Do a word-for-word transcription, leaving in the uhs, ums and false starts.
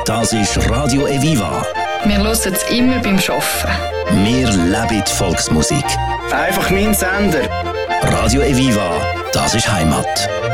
Das ist Radio Eviva. Wir hören es immer beim Arbeiten. Wir leben die Volksmusik. Einfach mein Sender. Radio Eviva, das ist Heimat.